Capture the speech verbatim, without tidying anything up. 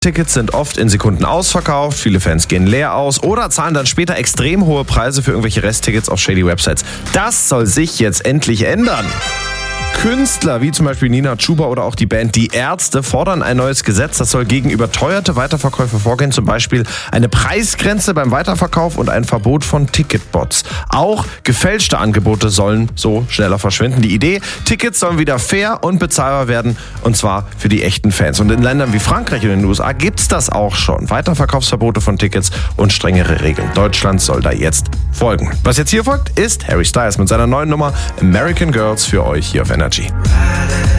Tickets sind oft in Sekunden ausverkauft, viele Fans gehen leer aus oder zahlen dann später extrem hohe Preise für irgendwelche Resttickets auf shady Websites. Das soll sich jetzt endlich ändern. Künstler wie zum Beispiel Nina Chuba oder auch die Band Die Ärzte fordern ein neues Gesetz, das soll gegen überteuerte Weiterverkäufe vorgehen, zum Beispiel eine Preisgrenze beim Weiterverkauf und ein Verbot von Ticketbots. Auch gefälschte Angebote sollen so schneller verschwinden. Die Idee, Tickets sollen wieder fair und bezahlbar werden, und zwar für die echten Fans. Und in Ländern wie Frankreich und in den U S A gibt's das auch schon. Weiterverkaufsverbote von Tickets und strengere Regeln. Deutschland soll da jetzt folgen. Was jetzt hier folgt, ist Harry Styles mit seiner neuen Nummer American Girls für euch hier auf Energy.